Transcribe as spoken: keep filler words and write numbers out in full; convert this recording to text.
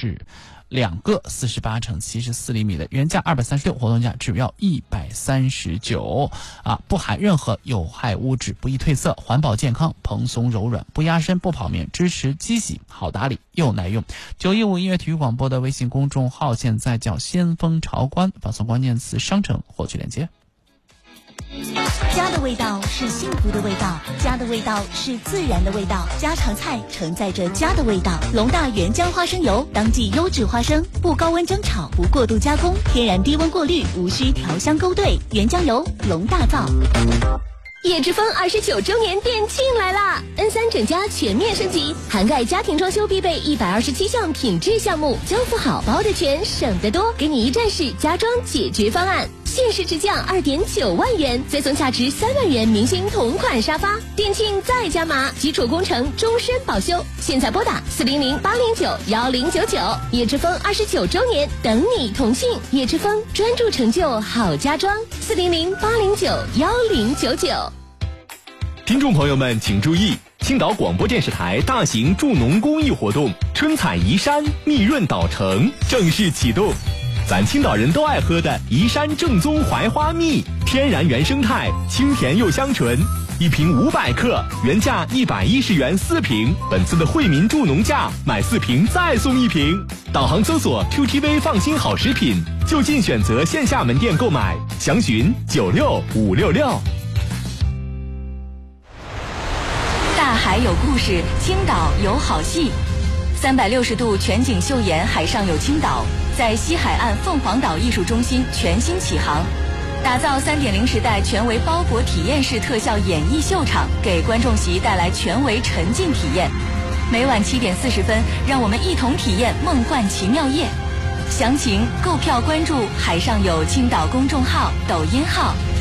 是两个四十八乘七十四厘米的，原价二百三十六，活动价只要一百三十九啊！不含任何有害物质，不易褪色，环保健康，蓬松柔软，不压身不跑面，支持机洗，好打理又耐用。九一五音乐体育广播的微信公众号现在叫先锋潮官，发送关键词商城获取链接。 家的味道是幸福的味道，家的味道是自然的味道，家常菜承载着家的味道。龙大原浆花生油，当季优质花生，不高温蒸炒，不过度加工，天然低温过滤，无需调香勾兑。原浆油，龙大造。 叶之峰二十九周年店庆来啦 ！N 三整家全面升级，涵盖家庭装修必备一百二十七项品质项目，交付好包的全，省得多，给你一站式家装解决方案。限时直降二点九万元，再送价值三万元明星同款沙发。店庆再加码，基础工程终身保修。现在拨打四零零八零九幺零九九。叶之峰二十九周年，等你同庆。叶之峰专注成就好家装，四零零八零九幺零九九。 听众朋友们请注意，青岛广播电视台大型助农公益活动春采宜山蜜润岛城正式启动。咱青岛人都爱喝的宜山正宗槐花蜜，天然原生态，清甜又香醇，一瓶五百克，原价一百一十元四瓶，本次的惠民助农价，买四瓶再送一瓶。导航搜索 Q T V 放心好食品，就近选择线下门店购买，详询九六五六六。 大海有故事，青岛有好戏。三百六十度全景秀演海上有青岛，在西海岸凤凰岛艺术中心全新启航，打造 三点零 时代全为包裹体验式特效演绎秀场，给观众席带来全为沉浸体验。每晚七点四十分，让我们一同体验梦幻奇妙夜。详情购票关注海上有青岛公众号、抖音号。